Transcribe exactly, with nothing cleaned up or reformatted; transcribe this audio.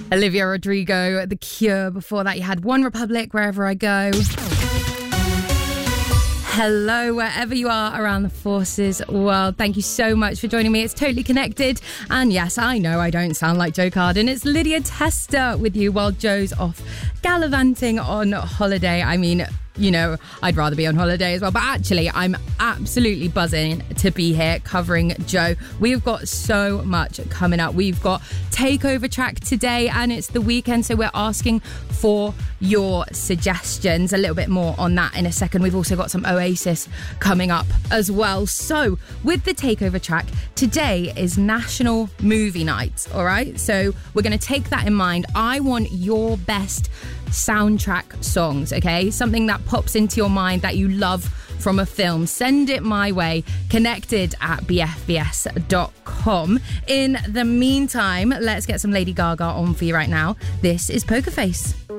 Olivia Rodrigo, The Cure. Before that, you had One Republic, Wherever I Go. Hello, wherever you are around the Forces world. Thank you so much for joining me. It's Totally Connected. And yes, I know I don't sound like Joe Carden. It's Lydia Tester with you while Joe's off gallivanting on holiday. I mean, you know, I'd rather be on holiday as well. But actually, I'm absolutely buzzing to be here covering Joe. We've got so much coming up. We've got Takeover Track today and it's the weekend. So we're asking for your suggestions. A little bit more on that in a second. We've also got some Oasis coming up as well. So with the Takeover Track, today is National Movie Night. All right. So we're going to take that in mind. I want your best soundtrack songs, okay? Something that pops into your mind that you love from a film. Send it my way. Connected at b f b s dot com. In the meantime, let's get some Lady Gaga on for you right now. This is Poker Face.